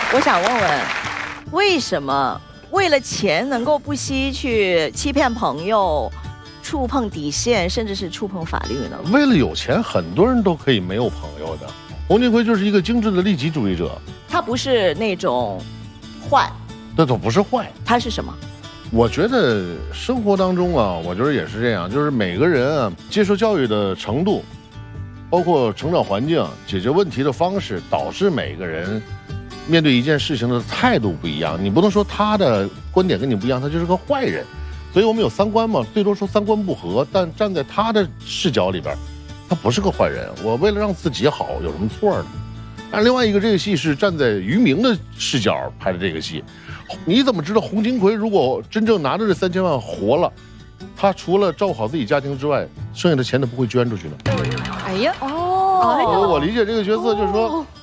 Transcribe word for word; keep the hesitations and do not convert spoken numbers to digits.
我想问问，为什么为了钱能够不惜去欺骗朋友、触碰底线，甚至是触碰法律呢？ 为了有钱，很多人都可以没有朋友的。洪金魁就是一个精致的利己主义者， 他不是那种坏， 那都不是坏， 他是什么？ 我觉得生活当中啊，我觉得也是这样，就是每个人啊接受教育的程度，包括成长环境、解决问题的方式，导致每个人面对一件事情的态度不一样。你不能说他的观点跟你不一样，他就是个坏人。所以我们有三观嘛，最多说三观不合，但站在他的视角里边，他不是个坏人。我为了让自己好，有什么错呢？但另外一个，这个戏是站在于明的视角拍的这个戏，你怎么知道洪金魁如果真正拿着这三千万活了，他除了照顾好自己家庭之外，剩下的钱他不会捐出去呢？ 哎呀，哦， 我我理解这个角色就是说，